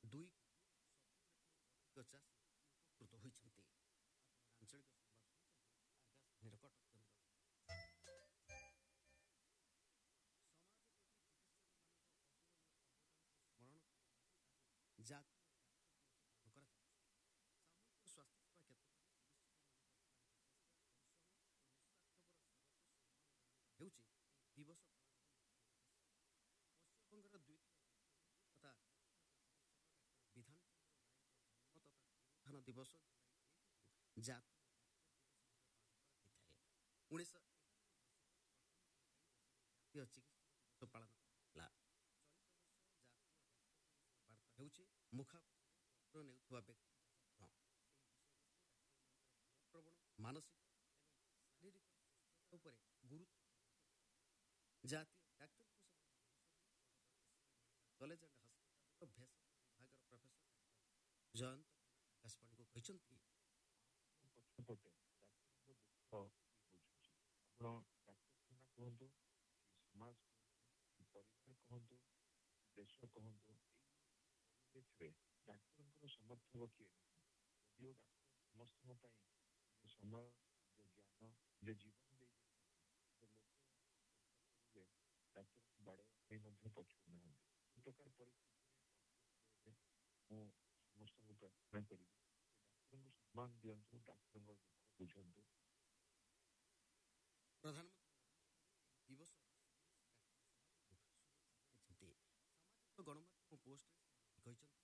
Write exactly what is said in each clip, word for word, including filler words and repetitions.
ଦୁଇ ଅଧିକ ଚାଷୀ ଉପକୃତ ହୋଇଛନ୍ତି। ଆଞ୍ଚଳିକ ସମ୍ବାଦ ଆକାଶବାଣୀର କଟକ କେନ୍ଦ୍ର। ସ୍ମରଣ ଜାତୀୟ ପାଳନ କରାଯାଉଛି। ସାମୂହିକ ସ୍ୱାସ୍ଥ୍ୟ ସେବା କ୍ଷେତ୍ରରେ ହେଉଛି ଦିବସ ପଶ୍ଚିମବଙ୍ଗର ଦ୍ୱିତୀୟ ତଥା ବିଧାନ ତଥା ଉତ୍ଥାନ ଦିବସ ଜାତୀୟ ହୋଇଥାଏ। ଉଣେଇଶହ ଜାତୀୟ ଚିକିତ୍ସା ଦିବସ ପାଳନ କରାଯାଇଥିଲା। ଚଳିତ ବର୍ଷ ଜାତୀୟ ବାର୍ତ୍ତା ହେଉଛି ମୁଖାପତ୍ର ନେଉଥିବା ବ୍ୟକ୍ତି ପ୍ରବଣ ମାନସିକ ଏବଂ ଶାରୀରିକ ସୁସ୍ଥତା ଉପରେ ଗୁରୁତ୍ୱ ଜାତୀୟ ଡାକ୍ତରଙ୍କ ସଭା କଲେଜ ଆଣ୍ଡ ହସ୍ପିଟାଲର ଭେଷଜ ବିଭାଗର ପ୍ରଫେସର ଜୟନ୍ତ ଆକାଶବାଣୀକୁ କହିଛନ୍ତି। ପଛପଟେ ଡାକ୍ତରଙ୍କ ଦୁଃଖ ବୁଝୁଛି। ଆପଣ ଡାକ୍ତରଖାନା କୁହନ୍ତୁ, ସମାଜ କୁହନ୍ତୁ, ପରିବାର କୁହନ୍ତୁ, ଦେଶ କୁହନ୍ତୁ, ଏଇ ପରିପ୍ରେକ୍ଷୀରେ ଡାକ୍ତରଙ୍କର ସମର୍ଥକ କିଏ ନାହିଁ। ଯଦିଓ ଡାକ୍ତର ସମସ୍ତଙ୍କ ପାଇଁ ଯେ ସମୟ, ଯେ ଜ୍ଞାନ, ଯେ ଜୀବନ ଦେଇଯାଇଛନ୍ତି, ଲୋକ ଡାକ୍ତରଙ୍କୁ ବାଡ଼େଇବା ପାଇଁ ମଧ୍ୟ ପଛଉ ନାହାନ୍ତି। ଏ ପ୍ରକାର ପରିସ୍ଥିତିରେ ମୁଁ ସମସ୍ତଙ୍କୁ ପ୍ରାର୍ଥନା କରିବି ଡାକ୍ତରଙ୍କୁ ସମ୍ମାନ ଦିଅନ୍ତୁ, ଡାକ୍ତରଙ୍କ ଦୁଃଖ ବୁଝନ୍ତୁ। ପ୍ରଧାନମନ୍ତ୍ରୀ ଦିବସ ସାମାଜିକ ଗଣମାଧ୍ୟମ ପୋଷ୍ଟରେ କହିଛନ୍ତି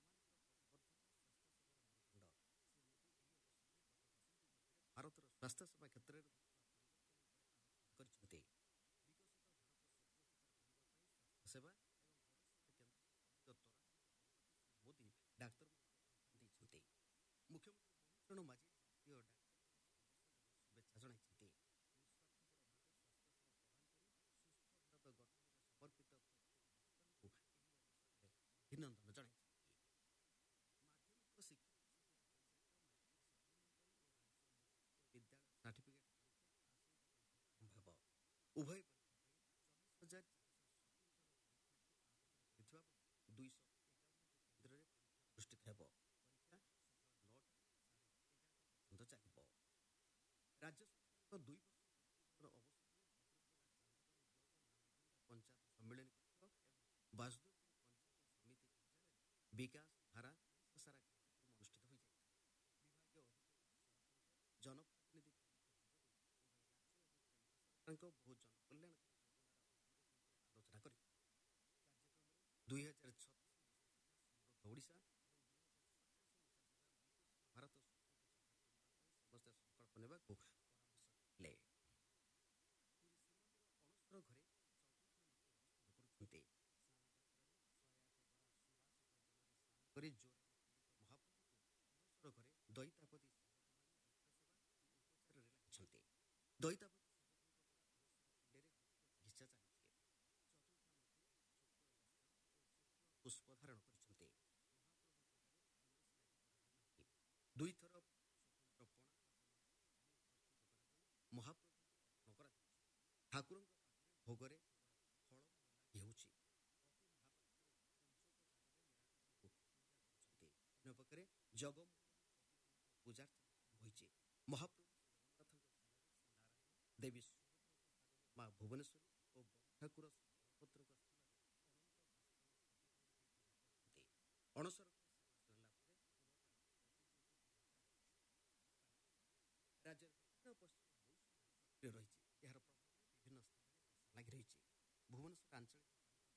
ଭାରତର ସ୍ୱାସ୍ଥ୍ୟ ସେବା କ୍ଷେତ୍ରରେ କରିଛନ୍ତି। ବିକଶିତ ଭାରତ ସେବା ଏବଂ ମୋଦି ଡାକ୍ତର ଦେଇଛନ୍ତି। ମୁଖ୍ୟମନ୍ତ୍ରୀ ମୋହନ ମାଝୀ ଜାତୀୟ ଡାକ୍ତର ଶୁଭେଚ୍ଛା ଜଣାଇଛନ୍ତି। ସୁସ୍ଥ ଭାରତ ଗଠନରେ ସମର୍ପିତ ଅଭିନନ୍ଦନ ଜଣାଇଛନ୍ତି। ମାଧ୍ୟମିକ ଶିକ୍ଷା ବିଦ୍ୟାଳୟ ସାର୍ଟିଫିକେଟ୍ ସମ୍ଭବ ଉଭୟ ପରୀକ୍ଷା ପାଇଁ ଚବିଶ ହଜାର ହୋଇଥିବା ବେଳେ ଦୁଇଶହ କେନ୍ଦ୍ରରେ ଅନୁଷ୍ଠିତ ହେବ। ପରୀକ୍ଷା ସକାଳ ନଅଟା ପର୍ଯ୍ୟନ୍ତ ଚାଲିବ। ରାଜ୍ୟ ସରକାରଙ୍କ ଦୁଇ ବର୍ଷ ଅବସରରେ ପଞ୍ଚାୟତ ସମ୍ମିଳନୀ କକ୍ଷ ଏବଂ ବାସୁଦେବପୁର ପଞ୍ଚାୟତ ସମିତି କାର୍ଯ୍ୟାଳୟରେ ବିକାଶ ଧାରା ସାରା କାର୍ଯ୍ୟକ୍ରମ ଅନୁଷ୍ଠିତ ହୋଇଯାଇଛି। ବିଭାଗୀୟ ଅଧିକାରୀ, ଜନପ୍ରତିନିଧି ସରକାରଙ୍କ ବହୁ ଜନକଲ୍ୟାଣକାରୀ ଯୋଜନାର ଅଗ୍ରଗତି ଉପରେ ଆଲୋଚନା କରିଥିଲେ। କାର୍ଯ୍ୟକ୍ରମରେ ଦୁଇ ହଜାର ଛତିଶ ସମୃଦ୍ଧ ଓଡ଼ିଶା ଏବଂ ଭାରତ ସମସ୍ତେ ସଂକଳ୍ପ ନେବାକୁ ପରାମର୍ଶ ଦେଇଥିଲେ। ପୁରୀ ଶ୍ରୀମନ୍ଦିର ଅଣସର ଘରେ କରୁଛନ୍ତି। କରି ଜ୍ୱର ମହାପ୍ରଭୁଙ୍କୁ ଅଣସର ଘରେ ଦଇତାପତି ଉପଚାରରେ ଲାଗିଛନ୍ତି। ଦଇତାପତି ଚିକିତ୍ସା ଚାଲିଛି। ପୁଷ୍ପ ଧାରଣ କରିଛନ୍ତି। ଦୁଇଥର ସ୍ୱତନ୍ତ୍ର ପଣା ମହାପ୍ରଭୁ କରାଯାଉଛି। ଠାକୁରଙ୍କ ପାଖରେ ଭୋଗରେ ଫଳ ହେଉଛି। ଅନ୍ୟ ପକ୍ଷରେ ଜଗମୋହନ ପୂଜାର୍ଚ୍ଚନା ହୋଇଛି। ମହାପ୍ରଭୁ ଜଗନ୍ନାଥଙ୍କ ନାରାୟଣ ଦେବୀ ମା ଭୁବନେଶ୍ୱରୀ ଓ ବଡ଼ ଠାକୁର ବଳଭଦ୍ରଙ୍କ ଅଣସର ସରିଲା ପରେ ରାଜ୍ୟର ଦକ୍ଷିଣ ପଶ୍ଚିମ ମୌସୁମୀ ସକ୍ରିୟ ରହିଛି। ଏହାର ପ୍ରଭାବରେ ବିଭିନ୍ନ ସ୍ଥାନରେ ବର୍ଷା ଲାଗି ରହିଛି। ଭୁବନେଶ୍ୱର ଆଞ୍ଚଳିକ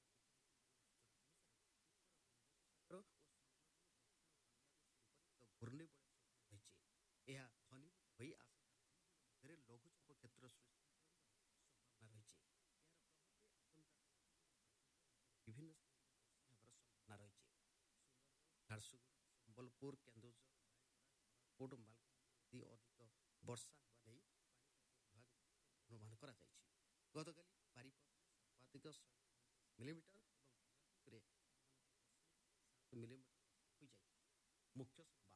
ଘୂର୍ଣ୍ଣିବଳୟ ସକ୍ରିୟ ରହିଛି। ଏହା ଘନୀଭୂତ ହୋଇ ଆସନ୍ତା ଦୁଇ ଦିନ ମଧ୍ୟରେ ଲଘୁଚାପ କ୍ଷେତ୍ର ସୃଷ୍ଟି କରିବାର ସମ୍ଭାବନା ରହିଛି। ଏହାର ପ୍ରଭାବରେ ଆସନ୍ତା ବିଭିନ୍ନ ସ୍ଥାନରେ ବର୍ଷା ହେବାର ସମ୍ଭାବନା ରହିଛି। ଝାରସୁଗୁଡ଼ା, ସମ୍ବଲପୁର, କେନ୍ଦୁଝର, ରାୟଗଡ଼ା, କୋରାପୁଟ, ମାଲକାନଗିରି ଆଦି ଅଧିକ ବର୍ଷା ହେବା ନେଇ ପାଣିପାଗ ବିଭାଗ ଅନୁମାନ କରାଯାଇଛି। ଗତକାଲି ବାରିପଦାରେ ସର୍ବାଧିକ ଶହେ ମିଲିମିଟର ଏବଂ ହୀରାକୁଦରେ ସାତ ମିଲିମିଟର ହୋଇଯାଇଛି। ମୁଖ୍ୟ